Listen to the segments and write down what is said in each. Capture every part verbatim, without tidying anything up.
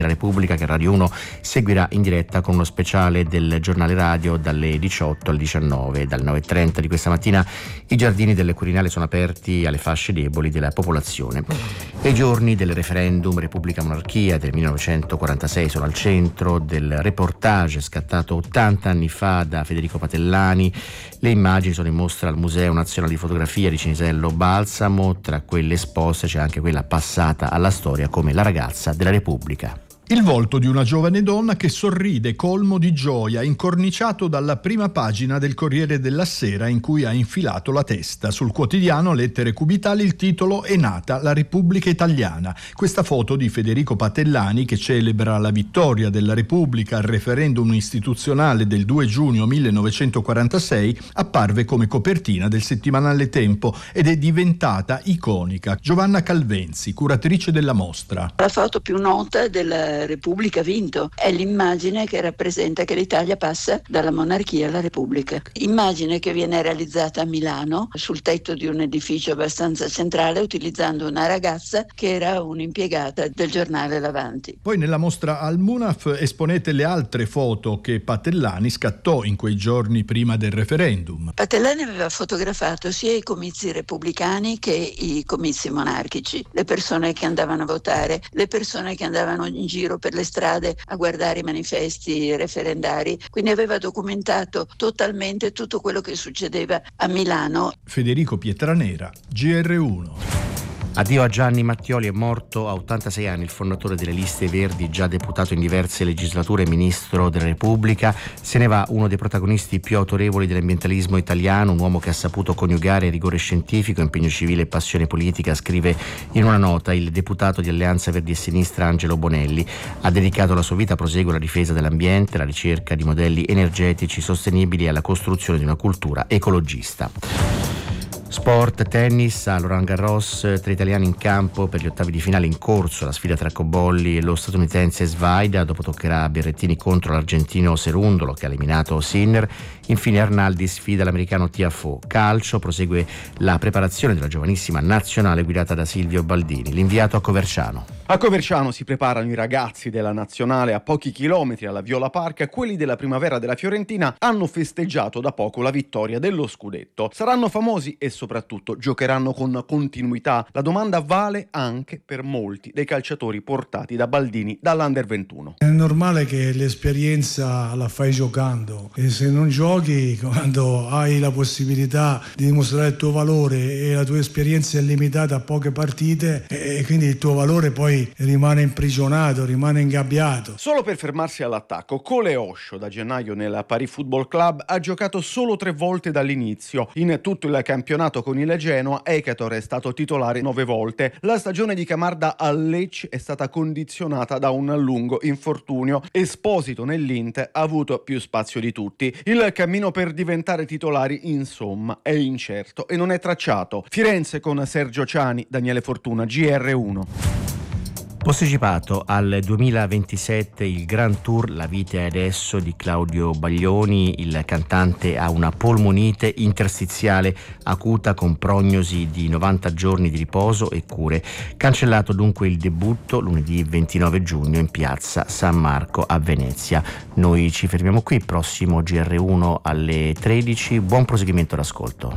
La Repubblica, che Radio uno seguirà in diretta con uno speciale del giornale radio dalle diciotto alle diciannove. Dal nove e trenta di questa mattina i giardini del Quirinale sono aperti alle fasce deboli della popolazione. E i giorni del referendum Repubblica-Monarchia del millenovecentoquarantasei sono al centro del reportage scattato ottanta anni fa da Federico Patellani. Le immagini sono in mostra al Museo Nazionale di Fotografia di Cinisello Balsamo. Tra quelle esposte c'è anche quella passata alla storia come la ragazza della Repubblica. Il volto di una giovane donna che sorride colmo di gioia, incorniciato dalla prima pagina del Corriere della Sera in cui ha infilato la testa. Sul quotidiano Lettere Cubitali il titolo "È nata la Repubblica Italiana". Questa foto di Federico Patellani, che celebra la vittoria della Repubblica al referendum istituzionale del due giugno millenovecentoquarantasei, apparve come copertina del settimanale Tempo ed è diventata iconica. Giovanna Calvenzi, curatrice della mostra. La foto più nota della Repubblica vinto è l'immagine che rappresenta che l'Italia passa dalla monarchia alla Repubblica. Immagine che viene realizzata a Milano sul tetto di un edificio abbastanza centrale utilizzando una ragazza che era un'impiegata del giornale L'Avanti. Poi nella mostra al Munaf esponete le altre foto che Patellani scattò in quei giorni prima del referendum. Patellani aveva fotografato sia i comizi repubblicani che i comizi monarchici, le persone che andavano a votare, le persone che andavano in giro per le strade a guardare i manifesti referendari, quindi aveva documentato totalmente tutto quello che succedeva a Milano. Federico Pietranera, G R uno. Addio a Gianni Mattioli, è morto a ottantasei anni il fondatore delle Liste Verdi, già deputato in diverse legislature e ministro della Repubblica. Se ne va uno dei protagonisti più autorevoli dell'ambientalismo italiano, un uomo che ha saputo coniugare rigore scientifico, impegno civile e passione politica, scrive in una nota il deputato di Alleanza Verdi e Sinistra Angelo Bonelli. Ha dedicato la sua vita a proseguire la difesa dell'ambiente, la ricerca di modelli energetici sostenibili e alla costruzione di una cultura ecologista. Sport, tennis, a Roland Garros, tre italiani in campo per gli ottavi di finale in corso, la sfida tra Cobolli e lo statunitense Svaida. Dopo toccherà a Berrettini contro l'argentino Serundolo, che ha eliminato Sinner. Infine Arnaldi sfida l'americano Tiafoe. Calcio, prosegue la preparazione della giovanissima nazionale guidata da Silvio Baldini. L'inviato a Coverciano. A Coverciano si preparano i ragazzi della nazionale a pochi chilometri alla Viola Park. Quelli della Primavera della Fiorentina hanno festeggiato da poco la vittoria dello scudetto. Saranno famosi e soprattutto giocheranno con continuità? La domanda vale anche per molti dei calciatori portati da Baldini dall'Under ventuno. È normale che l'esperienza la fai giocando e se non giochi, quando hai la possibilità di dimostrare il tuo valore e la tua esperienza è limitata a poche partite, e quindi il tuo valore poi rimane imprigionato, rimane ingabbiato. Solo per fermarsi all'attacco, Cole Osho da gennaio nel Paris Football Club ha giocato solo tre volte dall'inizio. In tutto il campionato con il Genoa, Ekator è stato titolare nove volte. La stagione di Camarda al Lecce è stata condizionata da un lungo infortunio. Esposito nell'Inter ha avuto più spazio di tutti. Il cammino per diventare titolari, insomma, è incerto e non è tracciato. Firenze con Sergio Ciani, Daniele Fortuna, G R uno. Posticipato al duemilaventisette il Grand Tour La vita è adesso di Claudio Baglioni. Il cantante ha una polmonite interstiziale acuta con prognosi di novanta giorni di riposo e cure. Cancellato dunque il debutto lunedì ventinove giugno in piazza San Marco a Venezia. Noi ci fermiamo qui, prossimo G R uno alle tredici. Buon proseguimento d'ascolto.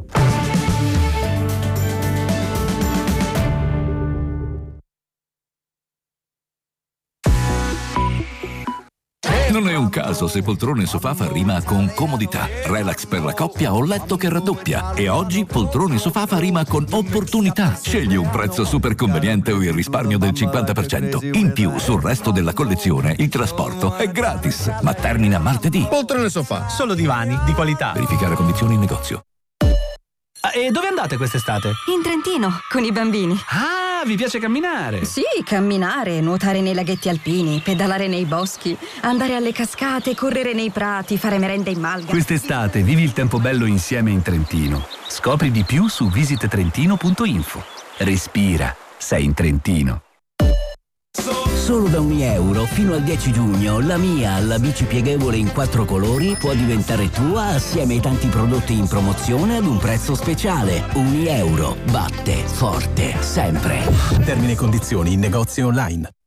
Non è un caso se poltrone sofà fa rima con comodità, relax per la coppia o letto che raddoppia. E oggi poltrone sofà fa rima con opportunità. Scegli un prezzo super conveniente o il risparmio del cinquanta per cento. In più, sul resto della collezione, il trasporto è gratis. Ma termina martedì. Poltrone sofà, solo divani di qualità. Verificare condizioni in negozio. E dove andate quest'estate? In Trentino, con i bambini. Ah, vi piace camminare? Sì, camminare, nuotare nei laghetti alpini, pedalare nei boschi, andare alle cascate, correre nei prati, fare merenda in malga. Quest'estate vivi il tempo bello insieme in Trentino. Scopri di più su visit trentino punto info. Respira, sei in Trentino. Solo da un euro fino al dieci giugno la Mia, la bici pieghevole in quattro colori, può diventare tua assieme ai tanti prodotti in promozione ad un prezzo speciale. Un euro batte forte sempre. Termini e condizioni in negozi online.